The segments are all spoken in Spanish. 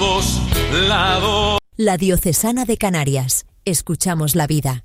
lados. La Diocesana de Canarias. Escuchamos la vida.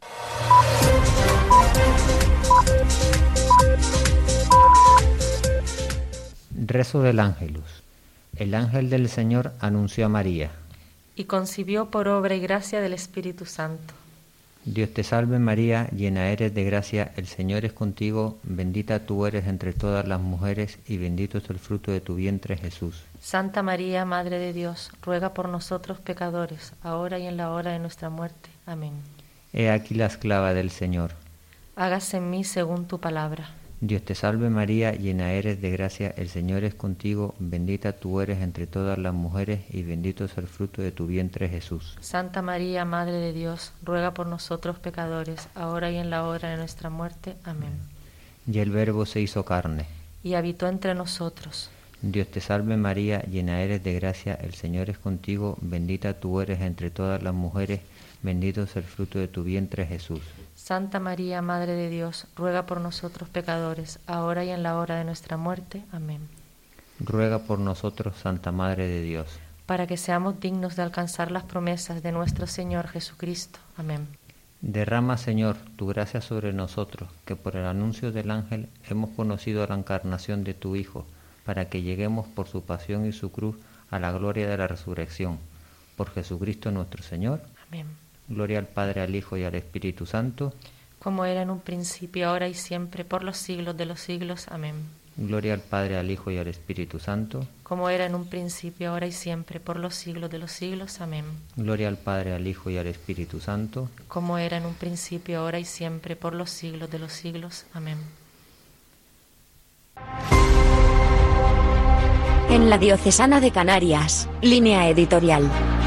Rezo del Ángelus. El ángel del Señor anunció a María. Y concibió por obra y gracia del Espíritu Santo. Dios te salve María, llena eres de gracia, el Señor es contigo, bendita tú eres entre todas las mujeres y bendito es el fruto de tu vientre Jesús. Santa María, Madre de Dios, ruega por nosotros pecadores, ahora y en la hora de nuestra muerte. Amén. He aquí la esclava del Señor. Hágase en mí según tu palabra. Dios te salve María, llena eres de gracia, el Señor es contigo, bendita tú eres entre todas las mujeres y bendito es el fruto de tu vientre Jesús. Santa María, Madre de Dios, ruega por nosotros pecadores, ahora y en la hora de nuestra muerte. Amén. Y el Verbo se hizo carne. Y habitó entre nosotros. Dios te salve María, llena eres de gracia, el Señor es contigo, bendita tú eres entre todas las mujeres, bendito es el fruto de tu vientre Jesús. Santa María, Madre de Dios, ruega por nosotros pecadores, ahora y en la hora de nuestra muerte. Amén. Ruega por nosotros, Santa Madre de Dios, para que seamos dignos de alcanzar las promesas de nuestro Señor Jesucristo. Amén. Derrama, Señor, tu gracia sobre nosotros, que por el anuncio del ángel hemos conocido la encarnación de tu Hijo, para que lleguemos por su pasión y su cruz a la gloria de la resurrección. Por Jesucristo nuestro Señor. Amén. Gloria al Padre, al Hijo y al Espíritu Santo. Como era en un principio, ahora y siempre, por los siglos de los siglos. Amén. Gloria al Padre, al Hijo y al Espíritu Santo. Como era en un principio, ahora y siempre, por los siglos de los siglos. Amén. Gloria al Padre, al Hijo y al Espíritu Santo. Como era en un principio, ahora y siempre, por los siglos de los siglos. Amén. En la Diocesana de Canarias, línea editorial.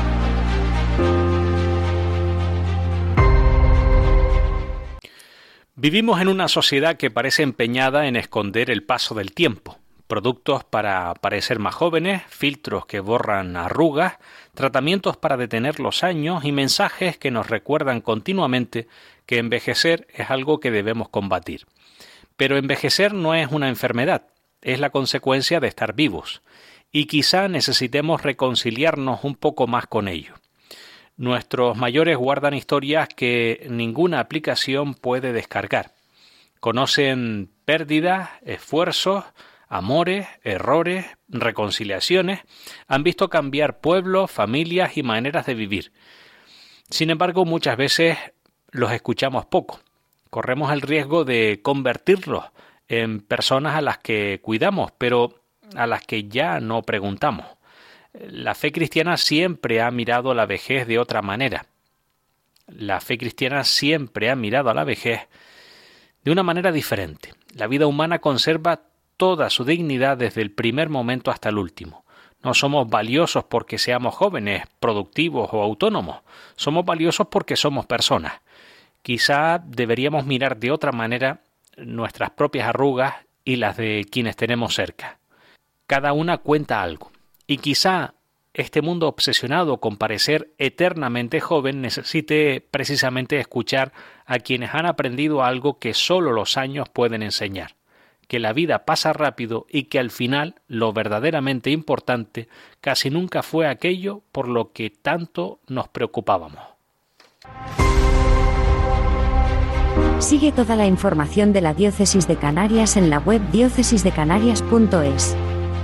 Vivimos en una sociedad que parece empeñada en esconder el paso del tiempo. Productos para parecer más jóvenes, filtros que borran arrugas, tratamientos para detener los años y mensajes que nos recuerdan continuamente que envejecer es algo que debemos combatir. Pero envejecer no es una enfermedad, es la consecuencia de estar vivos, y quizá necesitemos reconciliarnos un poco más con ello. Nuestros mayores guardan historias que ninguna aplicación puede descargar. Conocen pérdidas, esfuerzos, amores, errores, reconciliaciones. Han visto cambiar pueblos, familias y maneras de vivir. Sin embargo, muchas veces los escuchamos poco. Corremos el riesgo de convertirlos en personas a las que cuidamos, pero a las que ya no preguntamos. La fe cristiana siempre ha mirado a la vejez de otra manera. La fe cristiana siempre ha mirado a la vejez de una manera diferente. La vida humana conserva toda su dignidad desde el primer momento hasta el último. No somos valiosos porque seamos jóvenes, productivos o autónomos. Somos valiosos porque somos personas. Quizá deberíamos mirar de otra manera nuestras propias arrugas y las de quienes tenemos cerca. Cada una cuenta algo. Y quizá este mundo obsesionado con parecer eternamente joven necesite precisamente escuchar a quienes han aprendido algo que solo los años pueden enseñar, que la vida pasa rápido y que al final lo verdaderamente importante casi nunca fue aquello por lo que tanto nos preocupábamos. Sigue toda la información de la Diócesis de Canarias en la web diócesisdecanarias.es.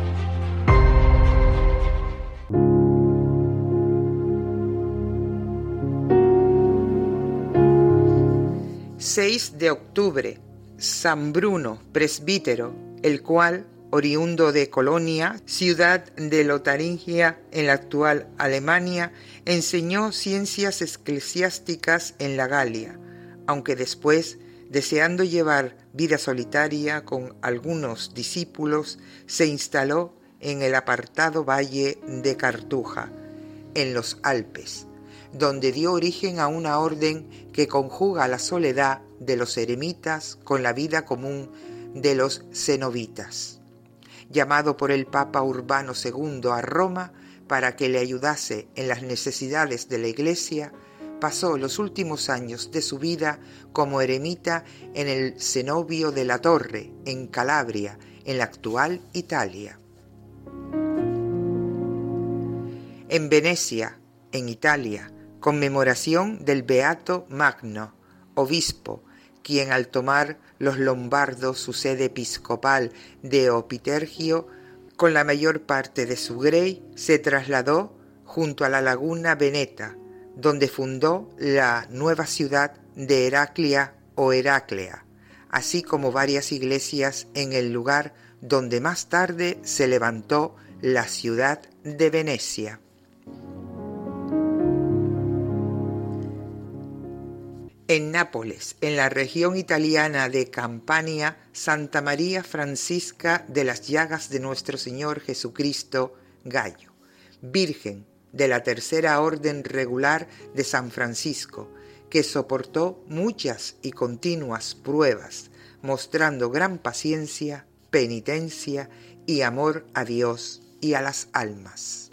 6 de octubre, San Bruno, presbítero, el cual, oriundo de Colonia, ciudad de Lotaringia en la actual Alemania, enseñó ciencias eclesiásticas en la Galia, aunque después, deseando llevar vida solitaria con algunos discípulos, se instaló en el apartado valle de Cartuja, en los Alpes, donde dio origen a una orden que conjuga la soledad de los eremitas con la vida común de los cenobitas. Llamado por el Papa Urbano II a Roma para que le ayudase en las necesidades de la Iglesia, pasó los últimos años de su vida como eremita en el cenobio de la Torre, en Calabria, en la actual Italia. En Venecia, en Italia, conmemoración del Beato Magno, obispo, quien al tomar los lombardos su sede episcopal de Opitergio, con la mayor parte de su grey, se trasladó junto a la laguna Veneta, donde fundó la nueva ciudad de Heraclia o Heraclea, así como varias iglesias en el lugar donde más tarde se levantó la ciudad de Venecia. En Nápoles, en la región italiana de Campania, Santa María Francisca de las Llagas de Nuestro Señor Jesucristo, Gallo, Virgen de la Tercera Orden Regular de San Francisco, que soportó muchas y continuas pruebas, mostrando gran paciencia, penitencia y amor a Dios y a las almas.